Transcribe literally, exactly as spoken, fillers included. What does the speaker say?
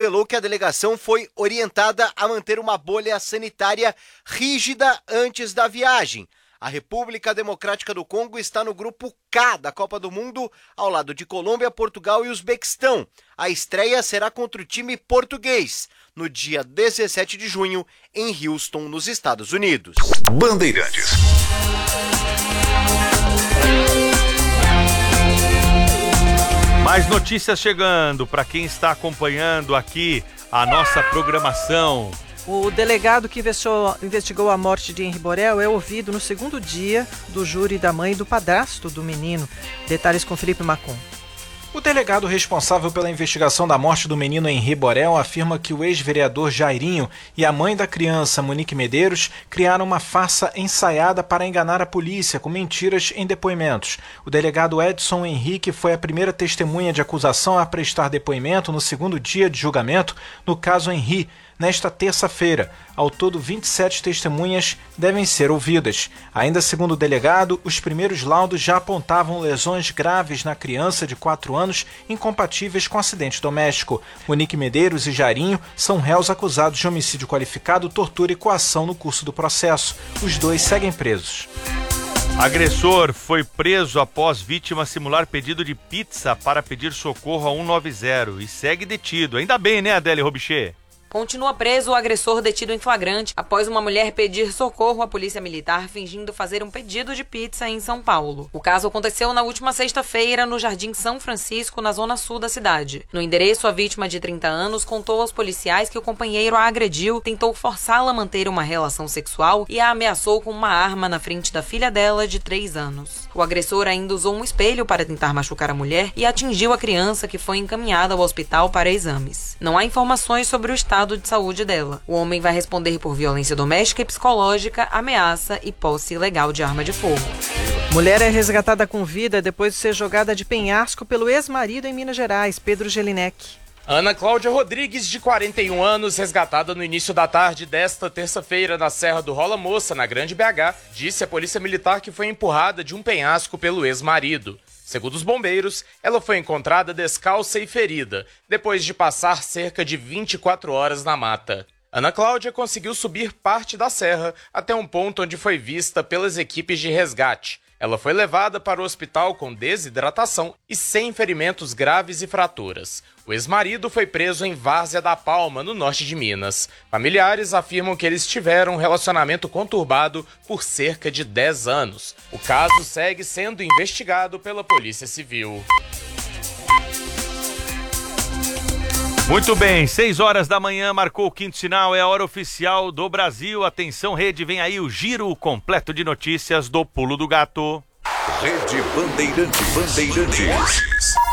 revelou que a delegação foi orientada a manter uma bolha sanitária rígida antes da viagem. A República Democrática do Congo está no grupo K da Copa do Mundo, ao lado de Colômbia, Portugal e Uzbequistão. A estreia será contra o time português, no dia dezessete de junho, em Houston, nos Estados Unidos. Bandeirantes. Mais notícias chegando para quem está acompanhando aqui a nossa programação. O delegado que investigou, investigou a morte de Henri Borel é ouvido no segundo dia do júri da mãe e do padrasto do menino. Detalhes com Felipe Macon. O delegado responsável pela investigação da morte do menino Henri Borel afirma que o ex-vereador Jairinho e a mãe da criança, Monique Medeiros, criaram uma farsa ensaiada para enganar a polícia com mentiras em depoimentos. O delegado Edson Henrique foi a primeira testemunha de acusação a prestar depoimento no segundo dia de julgamento no caso Henri, nesta terça-feira. Ao todo, vinte e sete testemunhas devem ser ouvidas. Ainda segundo o delegado, os primeiros laudos já apontavam lesões graves na criança de quatro anos incompatíveis com acidente doméstico. Monique Medeiros e Jairinho são réus acusados de homicídio qualificado, tortura e coação no curso do processo. Os dois seguem presos. Agressor foi preso após vítima simular pedido de pizza para pedir socorro a cento e noventa e segue detido. Ainda bem, né, Adélia Robichê? Continua preso o agressor detido em flagrante após uma mulher pedir socorro à polícia militar fingindo fazer um pedido de pizza em São Paulo. O caso aconteceu na última sexta-feira no Jardim São Francisco, na zona sul da cidade. No endereço, a vítima de trinta anos contou aos policiais que o companheiro a agrediu, tentou forçá-la a manter uma relação sexual e a ameaçou com uma arma na frente da filha dela de três anos. O agressor ainda usou um espelho para tentar machucar a mulher e atingiu a criança, que foi encaminhada ao hospital para exames. Não há informações sobre o estado de saúde dela. O homem vai responder por violência doméstica e psicológica, ameaça e posse ilegal de arma de fogo. Mulher é resgatada com vida depois de ser jogada de penhasco pelo ex-marido em Minas Gerais, Pedro Jelinek. Ana Cláudia Rodrigues, de quarenta e um anos, resgatada no início da tarde desta terça-feira na Serra do Rola Moça, na Grande B H, disse à polícia militar que foi empurrada de um penhasco pelo ex-marido. Segundo os bombeiros, ela foi encontrada descalça e ferida, depois de passar cerca de vinte e quatro horas na mata. Ana Cláudia conseguiu subir parte da serra até um ponto onde foi vista pelas equipes de resgate. Ela foi levada para o hospital com desidratação e sem ferimentos graves e fraturas. O ex-marido foi preso em Várzea da Palma, no norte de Minas. Familiares afirmam que eles tiveram um relacionamento conturbado por cerca de dez anos. O caso segue sendo investigado pela Polícia Civil. Muito bem, seis horas da manhã, marcou o quinto sinal, é a hora oficial do Brasil. Atenção, rede, vem aí o giro completo de notícias do Pulo do Gato. Rede Bandeirante Bandeirantes.